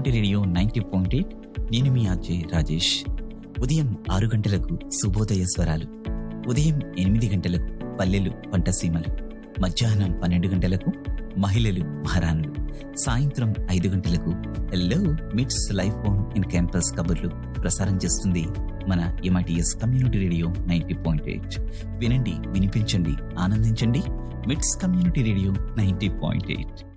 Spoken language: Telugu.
Community radio 90.8. నేను మీ ఆర్జే రాజేష్. ఉదయం 6 గంటలకు శుభోదయ స్వరాలు, ఉదయం 8 గంటలకు పల్లెలు పంటసీమలు, మధ్యాహ్నం 12 గంటలకు మహిళలు మహారాణులు, సాయంత్రం 5 గంటలకు హలో మిట్స్ లైఫ్ ఆన్ ఇన్ క్యాంపస్ కబుర్లు ప్రసారం చేస్తుంది మన MITS కమ్యూనిటీ రేడియో 90.8. వినండి, వినిపించండి, ఆనందించండి. మిట్స్ కమ్యూనిటీ రేడియో 90.8.